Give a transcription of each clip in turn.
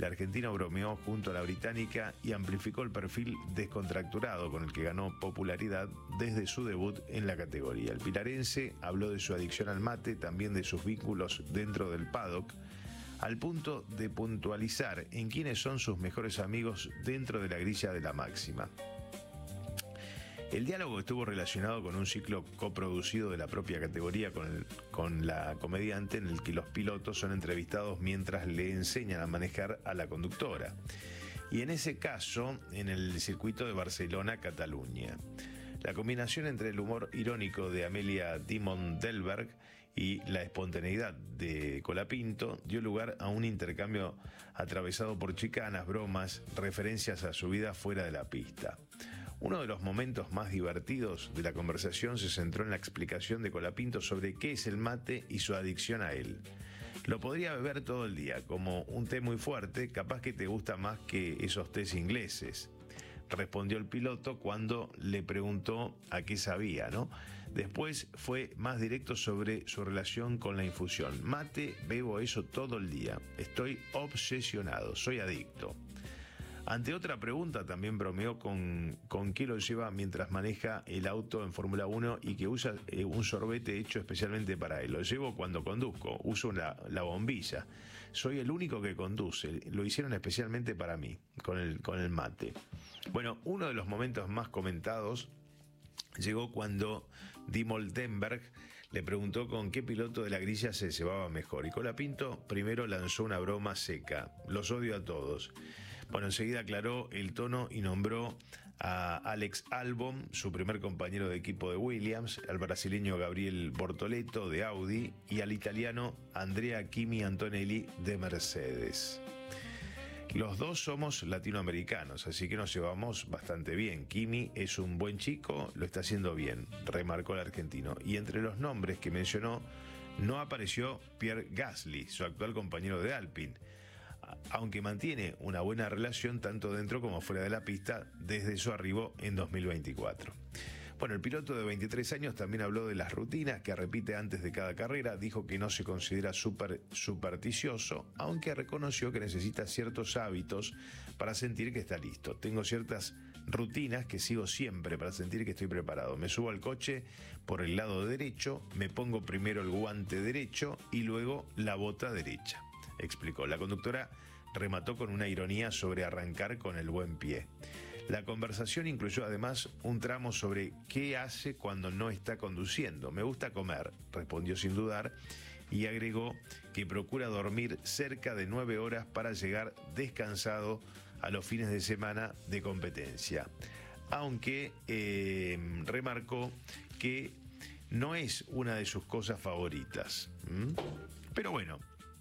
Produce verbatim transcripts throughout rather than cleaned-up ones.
La argentina bromeó junto a la británica y amplificó el perfil descontracturado con el que ganó popularidad desde su debut en la categoría. El pilarense habló de su adicción al mate, también de sus vínculos dentro del paddock, al punto de puntualizar en quiénes son sus mejores amigos dentro de la grilla de la máxima. El diálogo estuvo relacionado con un ciclo coproducido de la propia categoría con, el, con la comediante, en el que los pilotos son entrevistados mientras le enseñan a manejar a la conductora. Y en ese caso, en el circuito de Barcelona-Cataluña. La combinación entre el humor irónico de Amelia Dimond-Delberg y la espontaneidad de Colapinto dio lugar a un intercambio atravesado por chicanas, bromas, referencias a su vida fuera de la pista. Uno de los momentos más divertidos de la conversación se centró en la explicación de Colapinto sobre qué es el mate y su adicción a él. Lo podría beber todo el día, como un té muy fuerte, capaz que te gusta más que esos tés ingleses, respondió el piloto cuando le preguntó a qué sabía, ¿no? Después fue más directo sobre su relación con la infusión. Mate, bebo eso todo el día. Estoy obsesionado, soy adicto. Ante otra pregunta, también bromeó con, con qué lo lleva mientras maneja el auto en Fórmula uno y que usa eh, un sorbete hecho especialmente para él. Lo llevo cuando conduzco, uso la, la bombilla. Soy el único que conduce, lo hicieron especialmente para mí, con el, con el mate. Bueno, uno de los momentos más comentados llegó cuando Dimoldenberg le preguntó con qué piloto de la grilla se llevaba mejor. Y Colapinto primero lanzó una broma seca. Los odio a todos. Bueno, enseguida aclaró el tono y nombró a Alex Albon, su primer compañero de equipo de Williams, al brasileño Gabriel Bortoleto de Audi y al italiano Andrea Kimi Antonelli de Mercedes. Los dos somos latinoamericanos, así que nos llevamos bastante bien. Kimi es un buen chico, lo está haciendo bien, remarcó el argentino. Y entre los nombres que mencionó, no apareció Pierre Gasly, su actual compañero de Alpine, aunque mantiene una buena relación tanto dentro como fuera de la pista desde su arribo en dos mil veinticuatro. Bueno, el piloto de veintitrés años también habló de las rutinas que repite antes de cada carrera, dijo que no se considera súper supersticioso, aunque reconoció que necesita ciertos hábitos para sentir que está listo. Tengo ciertas rutinas que sigo siempre para sentir que estoy preparado. Me subo al coche por el lado derecho, me pongo primero el guante derecho y luego la bota derecha, explicó. La conductora remató con una ironía sobre arrancar con el buen pie. La conversación incluyó además un tramo sobre qué hace cuando no está conduciendo. Me gusta comer, respondió sin dudar, y agregó que procura dormir cerca de nueve horas para llegar descansado a los fines de semana de competencia. Aunque eh, remarcó que no es una de sus cosas favoritas. ¿Mm? Pero bueno,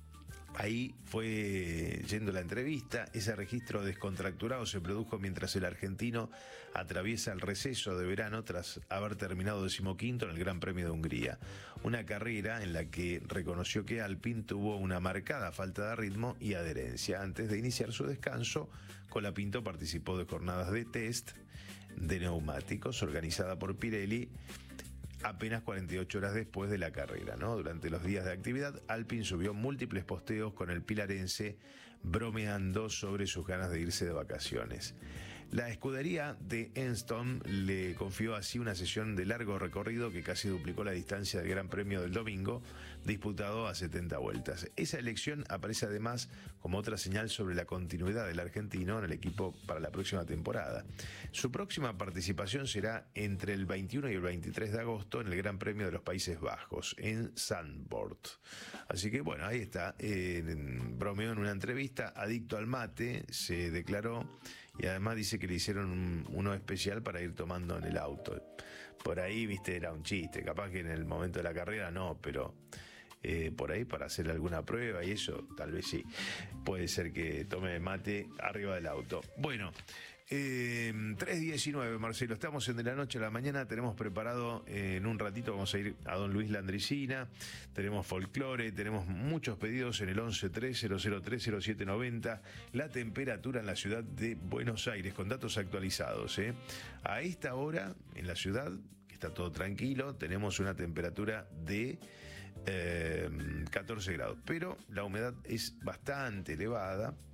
ahí fue yendo la entrevista. Ese registro descontracturado se produjo mientras el argentino atraviesa el receso de verano tras haber terminado decimoquinto en el Gran Premio de Hungría. Una carrera en la que reconoció que Alpine tuvo una marcada falta de ritmo y adherencia. Antes de iniciar su descanso, Colapinto participó de jornadas de test de neumáticos organizada por Pirelli apenas cuarenta y ocho horas después de la carrera, ¿no? Durante los días de actividad, Alpine subió múltiples posteos con el pilarense bromeando sobre sus ganas de irse de vacaciones. La escudería de Enstone le confió así una sesión de largo recorrido que casi duplicó la distancia del Gran Premio del domingo, disputado a setenta vueltas. Esa elección aparece además como otra señal sobre la continuidad del argentino en el equipo para la próxima temporada. Su próxima participación será entre el veintiuno y el veintitrés de agosto en el Gran Premio de los Países Bajos, en Zandvoort. Así que bueno, ahí está. Eh, bromeó en una entrevista, adicto al mate, se declaró, y además dice que le hicieron un, uno especial para ir tomando en el auto. Por ahí, viste, era un chiste, capaz que en el momento de la carrera no, pero eh, por ahí para hacer alguna prueba y eso, tal vez sí. Puede ser que tome mate arriba del auto. Bueno, Eh, tres diecinueve, Marcelo, estamos en De la Noche a la Mañana. Tenemos preparado eh, en un ratito, vamos a ir a Don Luis Landricina, tenemos folclore, tenemos muchos pedidos en el once tres cero cero tres cero siete noventa. La temperatura en la ciudad de Buenos Aires, con datos actualizados, ¿eh? A esta hora en la ciudad, que está todo tranquilo, tenemos una temperatura de eh, catorce grados, pero la humedad es bastante elevada.